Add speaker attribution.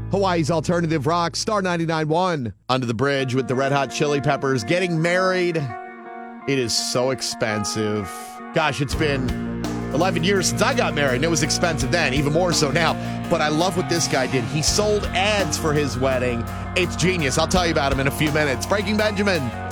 Speaker 1: Hawaii's Alternative Rock, Star 99.1. Under the Bridge with the Red Hot Chili Peppers. Getting married, it is so expensive. Gosh, it's been 11 years since I got married, and it was expensive then, even more so now. But I love what this guy did. He sold ads for his wedding. It's genius. I'll tell you about him in a few minutes. Breaking Benjamin.